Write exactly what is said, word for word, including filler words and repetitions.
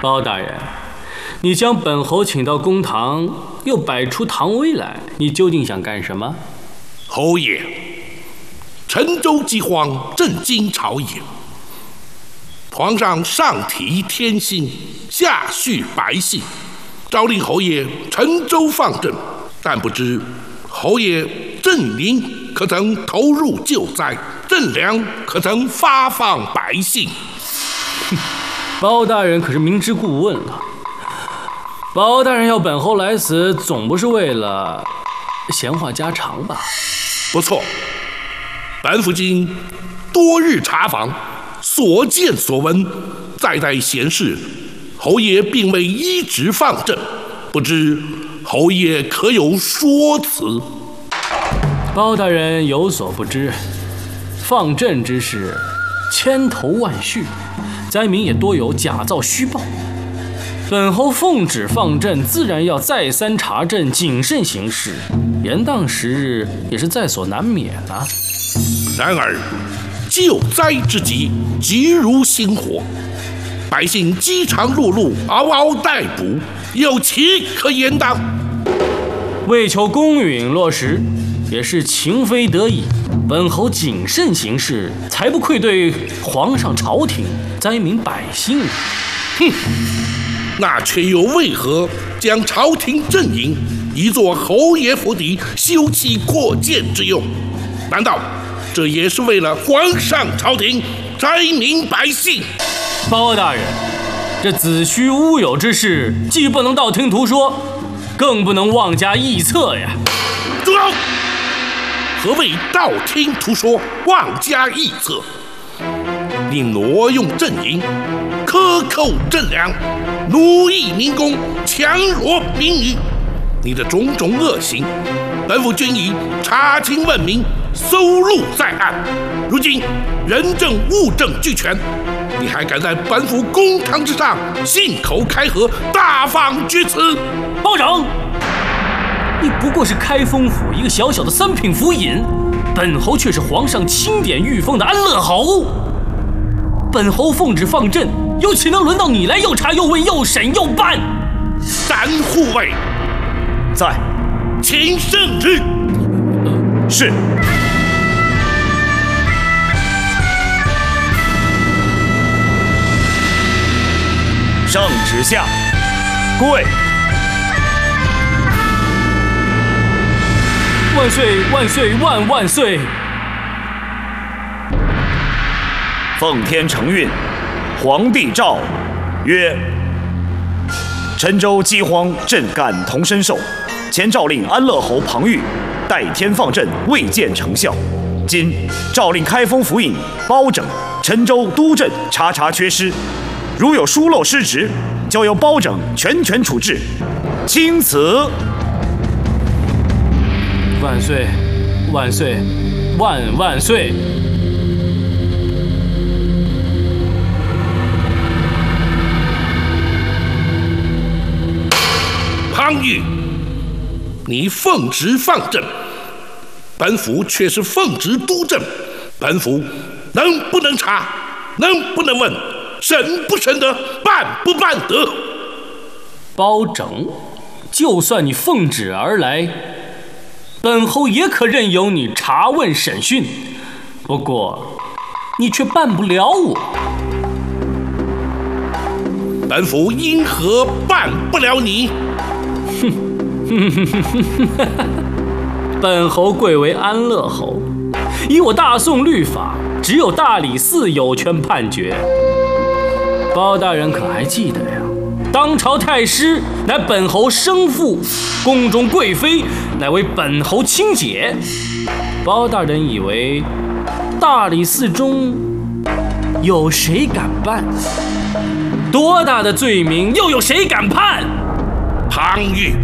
包大人，你将本侯请到公堂，又摆出唐威来，你究竟想干什么？ 侯爷，陈州饥荒震惊朝野，皇上上提天心，下恤百姓，诏令侯爷陈州放赈，但不知侯爷赈民可曾投入救灾，赈粮可曾发放百姓？ 包大人可是明知故问了。包大人要本侯来死，总不是为了闲话家常吧？ 不错，本府今多日查访，所见所闻，再待闲事，侯爷并未依职放赈，不知侯爷可有说辞？ 包大人有所不知，放赈之事千头万绪，灾民也多有假造虚报。本侯奉旨放赈，自然要再三查证，谨慎行事，延宕时日也是在所难免啊。 然而救灾之急，急如星火，百姓饥肠辘辘，嗷嗷待哺，有其可延宕？ 为求公允落实，也是情非得已，本侯谨慎行事，才不愧对皇上、朝廷、灾民百姓。 哼，那却又为何将朝廷阵营移作侯爷府邸，修葺扩建之用？难道这也是为了皇上、朝廷、灾民百姓？ 包大人，这子虚乌有之事，既不能道听途说，更不能妄加臆测呀！ 住口！何谓道听途说、妄加臆测？你挪用阵营，克扣赈粮，奴役民工，强弱民女，你的种种恶行，本府均已查清问明，收录在案。如今人证物证俱全，你还敢在本府公堂之上信口开河，大放厥词？ 包拯，你不过是开封府一个小小的三品府尹，本侯却是皇上钦点御封的安乐侯。本侯奉旨放赈，又岂能轮到你来又查又问又审又办？ 三护卫在， 请圣旨。 是。圣旨下，跪。 万岁万岁万万岁！ 奉天承运，皇帝诏曰：陈州饥荒，朕感同身受。前诏令安乐侯庞玉代天放赈，未见成效。今诏令开封府尹包拯、陈州督镇查查缺失，如有疏漏失职，交由包拯全权处置。钦此。 万岁万岁万万岁！ 庞玉，你奉旨放赈，本府却是奉旨督政，本府能不能查，能不能问，审不审得，办不办得？ 包拯，就算你奉旨而来，本侯也可任由你查问审讯，不过你却办不了我。 本府因何办不了你？ 本侯贵为安乐侯，以我大宋律法，只有大理寺有权判决。包大人可还记得呀？当朝太师乃本侯生父，宫中贵妃乃为本侯亲姐。包大人以为大理寺中有谁敢办？多大的罪名，又有谁敢判？ 庞玉。